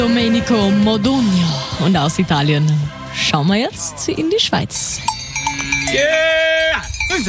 Domenico Modugno. Und aus Italien schauen wir jetzt in die Schweiz. Yeah!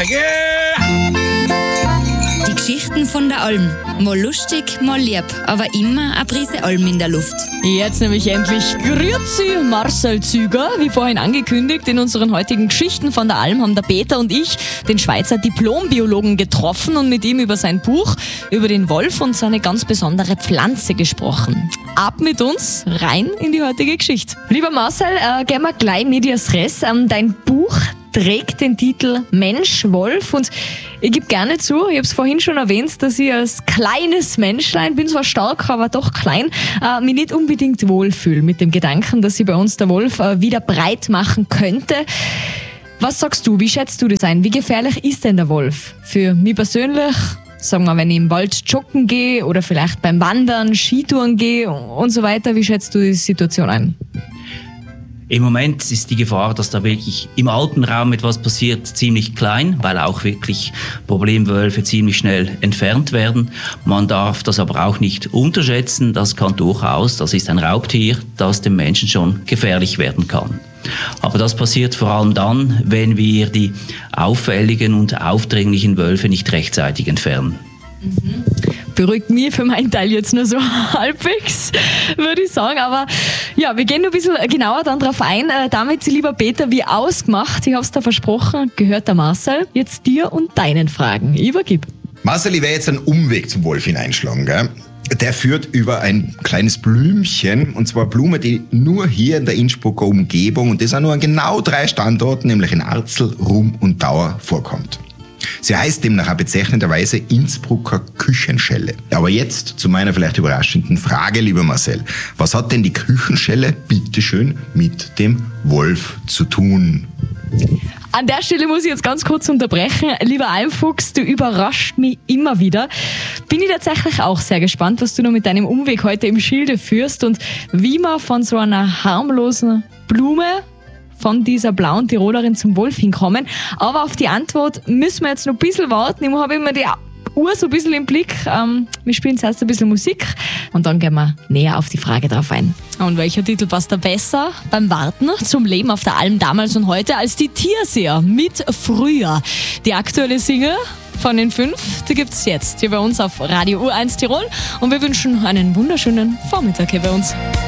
Die Geschichten von der Alm. Mal lustig, mal lieb, aber immer eine Prise Alm in der Luft. Jetzt nämlich endlich grüezi Marcel Züger. Wie vorhin angekündigt, in unseren heutigen Geschichten von der Alm haben der Peter und ich den Schweizer Diplombiologen getroffen und mit ihm über sein Buch, über den Wolf und seine ganz besondere Pflanze gesprochen. Ab mit uns rein in die heutige Geschichte. Lieber Marcel, gehen wir gleich medias res. Dein Buch trägt den Titel Mensch, Wolf, und ich gebe gerne zu, ich habe es vorhin schon erwähnt, dass ich als kleines Menschlein, bin zwar stark, aber doch klein, mich nicht unbedingt wohlfühle mit dem Gedanken, dass sich bei uns der Wolf wieder breit machen könnte. Was sagst du, wie schätzt du das ein? Wie gefährlich ist denn der Wolf? Für mich persönlich, sagen wir, wenn ich im Wald joggen gehe oder vielleicht beim Wandern, Skitouren gehe und so weiter, wie schätzt du die Situation ein? Im Moment ist die Gefahr, dass da wirklich im Alpenraum etwas passiert, ziemlich klein, weil auch wirklich Problemwölfe ziemlich schnell entfernt werden. Man darf das aber auch nicht unterschätzen. Das kann durchaus, das ist ein Raubtier, das dem Menschen schon gefährlich werden kann. Aber das passiert vor allem dann, wenn wir die auffälligen und aufdringlichen Wölfe nicht rechtzeitig entfernen. Beruhigt mich für meinen Teil jetzt nur so halbwegs, würde ich sagen. Aber ja, wir gehen noch ein bisschen genauer dann drauf ein. Damit, lieber Peter, wie ausgemacht, ich habe es da versprochen, gehört der Marcel jetzt dir und deinen Fragen. Übergib. Marcel, ich werde jetzt einen Umweg zum Wolf hineinschlagen, gell? Der führt über ein kleines Blümchen, und zwar Blume, die nur hier in der Innsbrucker Umgebung, und das auch nur an genau 3 Standorten, nämlich in Arzel, Rum und Dauer, vorkommt. Sie heißt demnach auch bezeichnenderweise Innsbrucker Küchenschelle. Aber jetzt zu meiner vielleicht überraschenden Frage, lieber Marcel. Was hat denn die Küchenschelle, bitteschön, mit dem Wolf zu tun? An der Stelle muss ich jetzt ganz kurz unterbrechen. Lieber Almfuchs, du überrascht mich immer wieder. Bin ich tatsächlich auch sehr gespannt, was du noch mit deinem Umweg heute im Schilde führst und wie man von so einer harmlosen Blume, von dieser blauen Tirolerin zum Wolf hinkommen. Aber auf die Antwort müssen wir jetzt noch ein bisschen warten. Ich habe immer die Uhr so ein bisschen im Blick. Wir spielen zuerst ein bisschen Musik und dann gehen wir näher auf die Frage drauf ein. Und welcher Titel passt da besser beim Warten zum Leben auf der Alm damals und heute als die Tierseher mit Frühjahr? Die aktuelle Single von den 5, die gibt es jetzt hier bei uns auf Radio U1 Tirol und wir wünschen einen wunderschönen Vormittag hier bei uns.